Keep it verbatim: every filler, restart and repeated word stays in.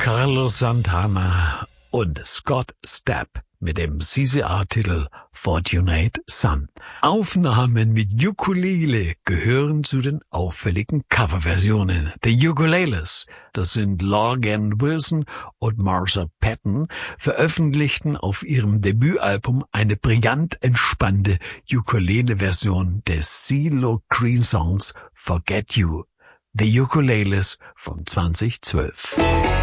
Carlos Santana und Scott Stapp mit dem C C A-Titel Fortunate Son. Aufnahmen mit Ukulele gehören zu den auffälligen Coverversionen. The Ukuleles, das sind Logan Wilson und Marsha Patton, veröffentlichten auf ihrem Debütalbum eine brillant entspannte Ukulele-Version des CeeLo Green Songs Forget You. The Ukuleles von zwanzig zwölf.